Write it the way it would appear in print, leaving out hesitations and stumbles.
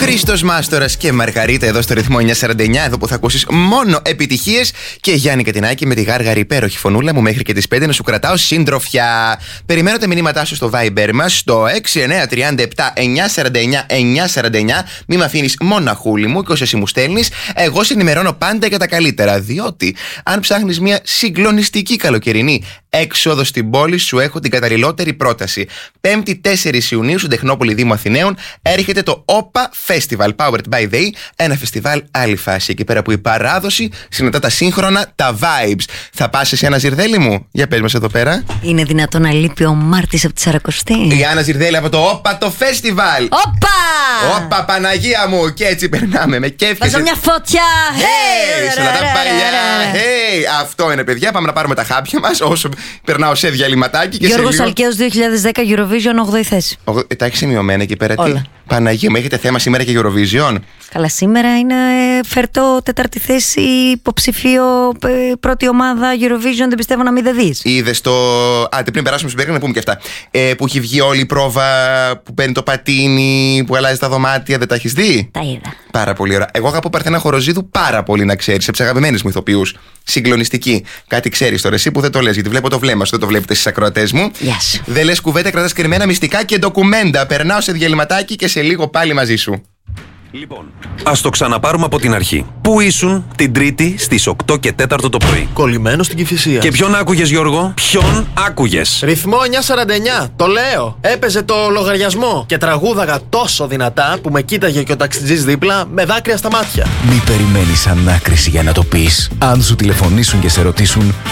Χρήστος Μάστορας και Μαργαρίτα εδώ στο ρυθμό 949, εδώ που θα ακούσεις μόνο επιτυχίες, και Γιάννη Κατινάκη με τη γάργαρη υπέροχη φωνούλα μου μέχρι και τις 5 να σου κρατάω συντροφιά. Περιμένω τα μηνύματά σου στο Viber μας στο 6937-949-949. Μη με αφήνεις μοναχούλη μου, και όσο εσύ μου στέλνεις, εγώ σε ενημερώνω πάντα για τα καλύτερα. Διότι αν ψάχνεις μια συγκλονιστική καλοκαιρινή έξοδο στην πόλη, σου έχω την καταλληλότερη πρόταση. 5η 4 Ιουνίου στην Τεχνόπολη Δήμου Αθηναίων έρχεται το OPA Festival, Powered by They, ένα φεστιβάλ άλλη φάση. Εκεί πέρα που η παράδοση συναντά τα σύγχρονα, τα vibes. Θα πας σε ένα Ζιρδέλη μου? Για πες μας εδώ πέρα. Είναι δυνατόν να λείπει ο Μάρτης από τη Σαρακοστή? Η Άννα Ζιρδέλη από το OPA το Festival. Όπα! Παναγία μου! Και έτσι περνάμε με κέφι. Βάζω μια φωτιά! Σαν τα παλιά! Αυτό είναι, παιδιά. Πάμε να πάρουμε τα χάπια μας όσο περνάω σε διαλυματάκι. Γιώργος Αλκαίος 2010 Eurovision 8η θέση. Τα έχει σημειωμένα εκεί πέρα? Όλα. Παναγία μου, έχετε θέμα σήμερα και Eurovision? Καλά, σήμερα είναι φερτό 4η θέση, υποψηφίο πρώτη ομάδα Eurovision, δεν πιστεύω να μην δε δεις. Είδες το. Πριν περάσουμε στην πέγγρα να πούμε και αυτά. Που έχει βγει όλη η πρόβα, που παίρνει το πατίνι, που αλλάζει τα δωμάτια, δεν τα έχεις δει? Τα είδα. Πάρα πολύ ωραία. Εγώ αγαπώ Παρθένα Χοροζίδου πάρα πολύ, να ξέρεις, σε ψαγαπημένες μου ηθοποιούς. Συγκλονιστική. Κάτι ξέρεις τώρα εσύ που δεν το λες, γιατί βλέπω το βλέμμα σου, δεν το βλέπετε στις ακροατές μου. Γεια σου. Δεν λες κουβέντα, κρατάς κρυμμένα μυστικά και ντοκουμέντα. Περνάω σε διαλυματάκι και σε λίγο πάλι μαζί σου. Λοιπόν, ας το ξαναπάρουμε από την αρχή. Πού ήσουν την Τρίτη στις 8 και 4 το πρωί? Κολλημένο στην Κηφισία. Και ποιον άκουγες, Γιώργο? Ποιον άκουγες? Ρυθμό 949, το λέω. Έπαιζε το λογαριασμό και τραγούδαγα τόσο δυνατά που με κοίταγε και ο ταξιτζής δίπλα με δάκρυα στα μάτια. Μη περιμένεις ανάκριση για να το πεις. Αν σου τηλεφωνήσουν και σε ρωτήσουν